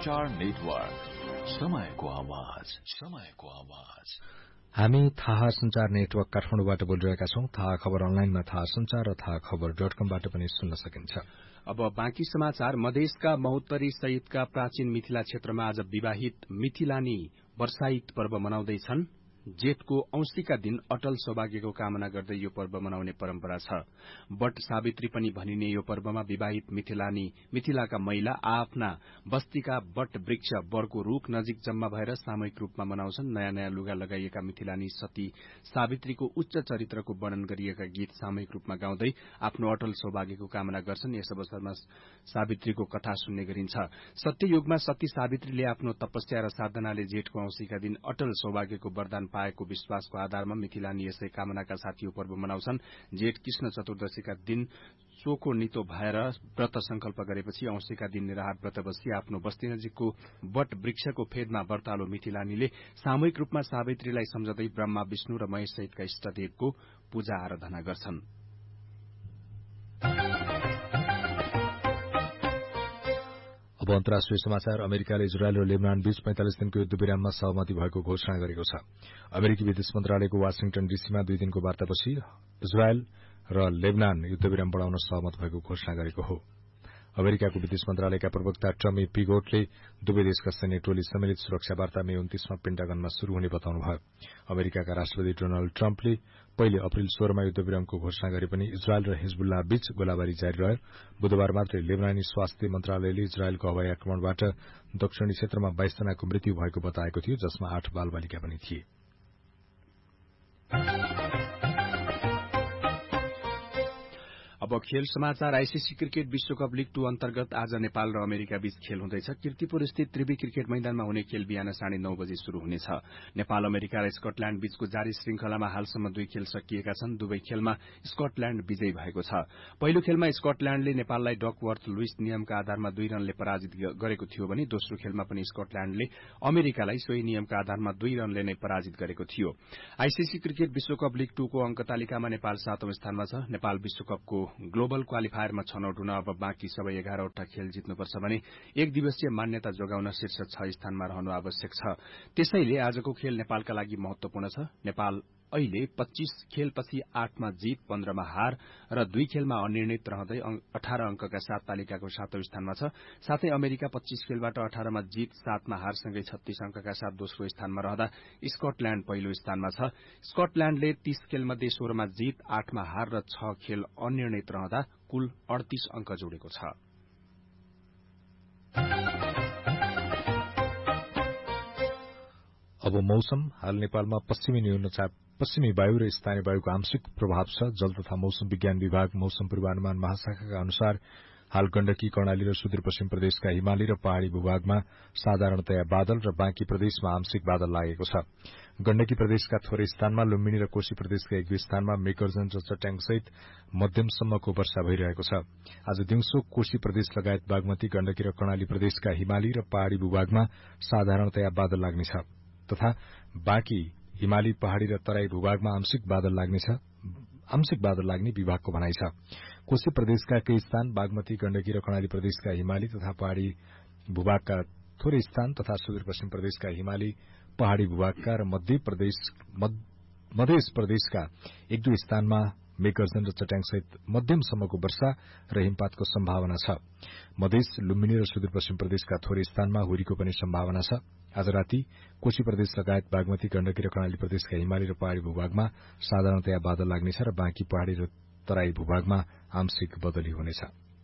संचार नेटवर्क, समयको आवाज। हामी थाहा संचार नेटवर्क काठमाडौँबाट बोलिरहेका छौं। थाहा खबर अनलाइनमा थाहा संचार र थाहा खबर.com-बाट पनि सुन्न सकिन्छ। अब बाँकी समाचार। मधेसका महोत्तरी सहितका प्राचीन मिथिला क्षेत्रमा आज विवाहित मिथिलानी वर्षाइत पर्व मनाउँदैछन्। जेठको औंसीका दिन अटल सौभाग्यको कामना गर्दै यो पर्व मनाउने परम्परा छ। बट सावित्री पनि भनिने यो पर्वमा विवाहित मिथिलाका महिला आफ्ना बस्तीका बट वृक्ष बरको रूख नजिक जम्मा भएर सामूहिक रूपमा मनाउँछन्। नयाँ नयाँ लुगा लगाइएका मिथिलानी सती सावित्रीको उच्च चरित्रको वर्णन गरिएका गीत सामूहिक रूपमा गाउँदै आफ्नो अटल सौभाग्यको कामना गर्छन्। यस अवसरमा सावित्रीको कथा सुन्ने गरिन्छ। सत्ययुगमा सती सावित्रीले आफ्नो तपस्या र साधनाले जेठको औंसीका दिन अटल सौभाग्यको वरदान पाएको विश्वासको आधारमा मिथिलानी यसै कामनाका साथ यो पर्व मनाउँछन्। जेठ कृष्ण चतुर्दशीका दिन चोखो नितो भएर व्रत संकल्प गरेपछि औंसीका दिन निराहार व्रत बसी आफ्नो बस्ती नजिकको बट वृक्षको फेदमा व्रतालु मिथिलानीले सामूहिक रूपमा सावित्रीलाई सम्झदै ब्रह्मा विष्णु र महेश सहितका इष्टदेवको पूजा आराधना गर्छन्। अब अन्तर्राष्ट्रिय समाचार। अमेरिकाले इजरायल र लेबनान बीच 45 दिनको युद्धविराममा सहमति भएको घोषणा गरेको छ। अमेरिकी विदेश मन्त्रालयको वाशिङटन डीसीमा 2 दिनको वार्तापछि इजरायल र लेबनान युद्धविराम बढ़ाउन सहमत भएको घोषणा गरेको हो। अमेरिकाको विदेश मन्त्रालयका प्रवक्ता टमी पिगोटले दुवै देशका सैन्य टोली सम्मिलित सुरक्षा वार्ता मे 29 मा पेन्टागनमा शुरू हुने बताउनुभयो। अमेरिकाका राष्ट्रपति डोनाल्ड ट्रम्पले पहिले अप्रिल 16 मा युद्धविरामको घोषणा गरे पनि इजरायल र हिजबुल्लाह बीच गोलाबारी जारी रह्यो। बुधबार मात्रै लेबनानी स्वास्थ्य मन्त्रालयले इजरायलको हवाई आक्रमणबाट दक्षिणी क्षेत्रमा 22 जनाको मृत्यु भएको बताएको थियो, जसमा 8 बालबालिका पनि थिए। अब खेल समाचार। आईसीसी क्रिकेट विश्वकप लीग 2 अन्तर्गत आज नेपाल र अमेरिका बीच खेल हुँदैछ। कीर्तिपुर स्थित त्रिवी क्रिकेट मैदानमा हुने खेल बिहान 9:30 बजे शुरू हुनेछ। नेपाल अमेरिका र स्कटल्याण्ड बीचको जारी श्रृंखलामा हालसम्म 2 खेल सकिएका छन्। दुवै खेलमा स्कटल्याण्ड विजयी भएको छ। पहिलो खेलमा स्कटल्याण्डले नेपाललाई डकवर्थ लुइस नियमका आधारमा 2 रनले पराजित गरेको थियो भने दोस्रो खेलमा पनि स्कटल्याण्डले अमेरिकालाई सोही नियमका आधारमा 2 रनले नै पराजित गरेको थियो। आईसीसी क्रिकेट विश्वकप लीग 2 को अंक तालिकामा नेपाल 7औं स्थानमा छ। नेपाल विश्वकपको ग्लोबल क्वालिफायरमा छनौट हुन अब बाँकी सबै 11वटा खेल जित्नुपर्छ भने 1 दिवसीय मान्यता जोगाउन शीर्ष 6 स्थानमा रहनु आवश्यक छ। त्यसैले आजको खेल नेपालका लागि महत्वपूर्ण छ। नेपाल अहिले 25 खेलपछि 8 मा जीत, 15 मा हार र 2 खेलमा अनिर्णित रहँदै 18 अंकका साथ तालिकाको 7औं स्थानमा छ। साथै अमेरिका 25 खेलबाट 18 मा जीत, 7 मा हारसँगै 36 अंकका साथ दोस्रो स्थानमा रहँदा स्कटल्याण्ड पहिलो स्थानमा छ। स्कटल्याण्डले 30 खेलमध्ये 16 मा जीत, 8 मा हार र 6 खेल अनिर्णित रहँदा कुल 38 अंक जोडेको छ। अब मौसम। हाल नेपालमा पश्चिमी वायु र स्थानीय वायुको आंशिक प्रभाव छ। जल तथा मौसम विज्ञान विभाग मौसम पूर्वानुमान महाशाखाका अनुसार हाल गण्डकी, कर्णाली र सुदूरपश्चिम प्रदेशका हिमाली र पहाड़ी भूभागमा साधारणतया बादल र बाँकी प्रदेशमा आंशिक बादल लागेको छ। गण्डकी प्रदेशका थोरै स्थानमा, लुम्बिनी र कोशी प्रदेशका 1-2 स्थानमा मेघगर्जन र चट्याङसहित मध्यमसम्मको वर्षा भइरहेको छ। आज दिउँसो कोशी प्रदेश लगायत बागमती, गण्डकी र कर्णाली प्रदेशका हिमाली र पहाड़ी भूभागमा साधारणतया बादल लाग्नेछ तथा बाँकी हिमाली, पहाड़ी र तराई भूभागमा आंशिक बादल लाग्ने विभागको भनाइ छ। कोशी प्रदेशका केही स्थान, बागमती, गण्डकी र कर्णाली प्रदेशका हिमाली तथा पहाड़ी भूभागका थोरै स्थान तथा सुदूरपश्चिम प्रदेशका हिमाली, पहाड़ी भूभागका र मध्य प्रदेशका 1-2 स्थानमा मेघगर्जन र चट्याङसहित मध्यमसम्मको वर्षा र हिमपातको सम्भावना छ। मधेस, लुम्बिनी र सुदूरपश्चिम प्रदेशका थोरै स्थानमा हुरीको पनि सम्भावना छ। आज राति कोशी प्रदेश लगायत बागमती, गण्डकी र कर्णाली प्रदेशका हिमाली र पहाड़ी भूभागमा साधारणतया बादल लाग्नेछ र बाँकी पहाड़ी र तराई भूभागमा आंशिक बदली हुनेछ।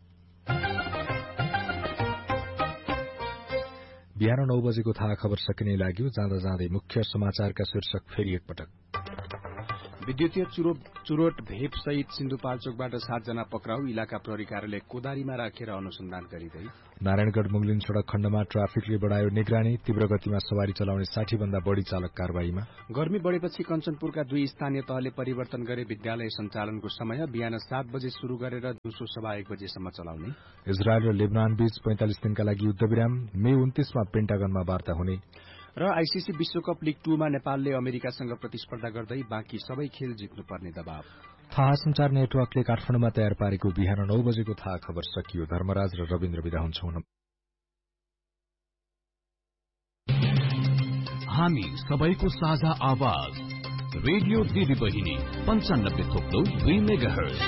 बिहान 9 बजेको थाहा खबर सकिने लाग्यो। जाँदा जाँदै मुख्य समाचारका शीर्षक फेरि एकपटक। विद्युतीय चुरोट भेप सहित सिन्धुपाल्चोकबाट 7 जना पक्राउ। इलाका प्रहरी कार्यालय कोदारीमा राखेर अनुसन्धान गरिँदै। नारायणगढ़ मुगलिन सड़क खण्डमा ट्राफिकले बढ़ायो निगरानी। तीव्र गतिमा सवारी चलाउने 60 भन्दा बढ़ी चालक कारवाहीमा। गर्मी बढ़ेपछि कञ्चनपुरका 2 स्थानीय तहले परिवर्तन गरे विद्यालय सञ्चालनको समय। बिहान 7 बजे शुरू गरेर दिउँसो 1:15 बजेसम्म चलाउने। इजरायल र लेबनान बीच 45 दिनका लागि युद्धविराम। मे 29 मा पेन्टागनमा वार्ता हुने। र आईसीसी विश्वकप लीग 2 मा नेपालले अमेरिकासँग प्रतिस्पर्धा गर्दै बाँकी सबै खेल जित्नुपर्ने दबाव। थाहा संचार नेटवर्कले काठमाडौँमा तयार पारेको बिहान 9 बजेको थाहा खबर सकियो। धर्मराज र रविन्द्र विदा हुन्छौं। हामी सबैको साझा आवाज रेडियो दिदी बहिनी 95.2 मेगाहर्ज।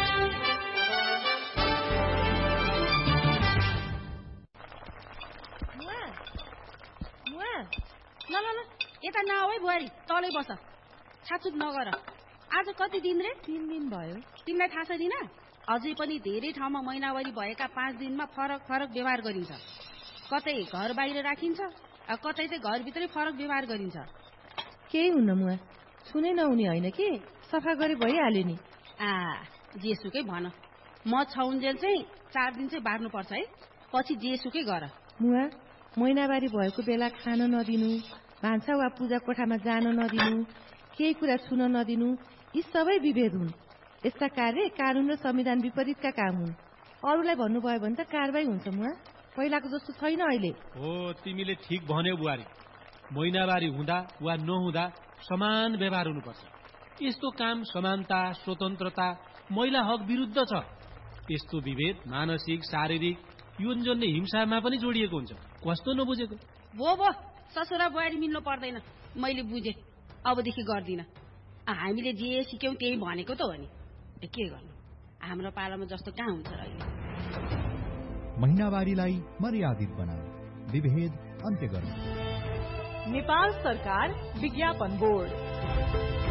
ल यता नआऊ है बुहारी, तलै बस, छाचुट नगर। आज कति दिन रे? 3 दिन भयो। तिमीलाई थाहा छैन? अझै पनि धेरै ठाउँमा महिनावारी भएका 5 दिनमा फरक फरक व्यवहार गरिन्छ। कतै घर बाहिर राखिन्छ, कतै चाहिँ घरभित्रै फरक व्यवहार गरिन्छ। केही हुन्न मुआ, सुनै नहुने होइन कि, सफा गरे भइहाल्यो नि। जेसुकै भन, म छौन्जेल चाहिँ 4 दिन चाहिँ बार्नुपर्छ है, पछि जेसुकै गर। मुआ, महिनावारी भएको बेला खान नदिनु, भान्सा वा पूजा कोठामा जान नदिनु, केही कुरा छुन नदिनु, यी सबै विभेद हुन्। यस्ता कार्य कानून र संविधान विपरीतका काम हुन्। अरूलाई भन्नुभयो भने त कारबाही हुन्छ मुआ, पहिलाको जस्तो छैन अहिले। हो, तिमीले ठिक भन्यौ बुहारी। महिनावारी हुँदा वा नहुँदा समान व्यवहार हुनुपर्छ। यस्तो काम समानता, स्वतन्त्रता, महिला हक विरुद्ध छ। यस्तो विभेद मानसिक, शारीरिक, यौनजन्य हिंसामा पनि जोडिएको हुन्छ। कस्तो नबुझेको? भो ससुरा बुहारी मिल्नु पर्दैन, मैले बुझेँ, अबदेखि गर्दिन। हामीले जे सिक्यौं त्यही भनेको त हो नि, के गर्नु, हाम्रो पालामा जस्तो कहाँ हुन्छ र अहिले। महिनावारीलाई मर्यादित बनाऊ, विभेद अन्त्य गर्नु। नेपाल सरकार विज्ञापन बोर्ड।